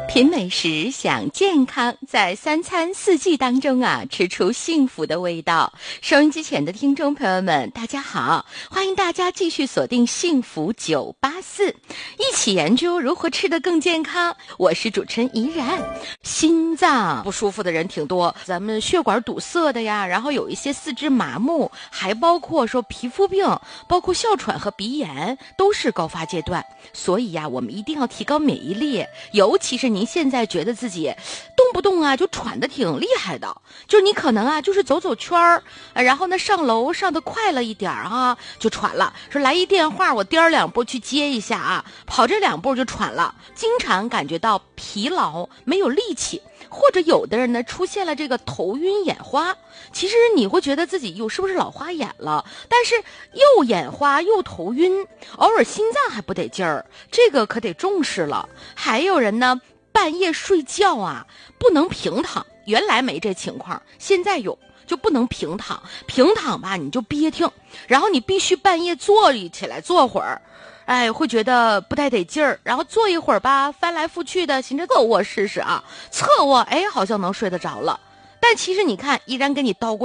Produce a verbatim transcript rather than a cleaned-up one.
品美食，享健康，在三餐四季当中啊，吃出幸福的味道。收音机前的听众朋友们，大家好，欢迎大家继续锁定幸福九八四，一起研究如何吃得更健康。我是主持人怡然。心脏不舒服的人挺多，咱们血管堵塞的呀，然后有一些四肢麻木，还包括说皮肤病，包括哮喘和鼻炎，都是高发阶段。所以呀，我们一定要提高免疫力，尤其是您现在觉得自己动不动啊就喘得挺厉害的，就是你可能啊就是走走圈儿，然后呢上楼上得快了一点啊就喘了，说来一电话我颠儿两步去接一下啊，跑这两步就喘了，经常感觉到疲劳没有力气，或者有的人呢出现了这个头晕眼花，其实你会觉得自己又是不是老花眼了，但是又眼花又头晕，偶尔心脏还不得劲儿，这个可得重视了。还有人呢半夜睡觉啊不能平躺，原来没这情况，现在有，就不能平躺，平躺吧你就憋挺，然后你必须半夜坐起来坐会儿，哎，会觉得不太得劲儿，然后坐一会儿吧，翻来覆去的，寻着侧卧试试啊，侧卧，哎，好像能睡得着了。但其实你看，依然给你倒过